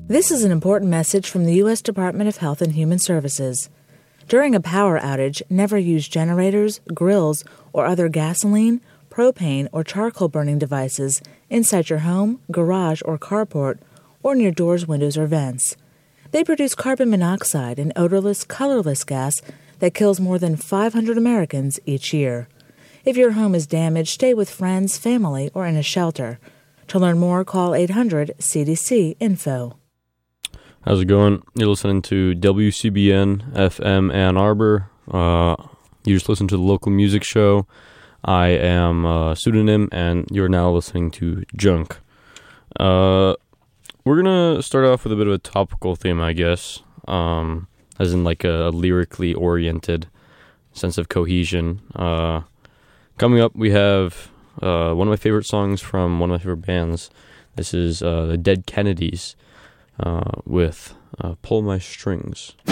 This is an important message from the U.S. Department of Health and Human Services. During a power outage, never use generators, grills, or other gasoline, propane, or charcoal burning devices inside your home, garage, or carport, or near doors, windows, or vents. They produce carbon monoxide, an odorless, colorless gas that kills more than 500 Americans each year. If your home is damaged, stay with friends, family, or in a shelter. To learn more, call 800-CDC-INFO. How's it going? You're listening to WCBN FM Ann Arbor. You just listen to the local music show. I am Pseudonym, and you're now listening to Junk. We're going to start off with a bit of a topical theme, I guess, as in like a lyrically oriented sense of cohesion. Coming up, we have one of my favorite songs from one of my favorite bands. This is the Dead Kennedys with Pull My Strings.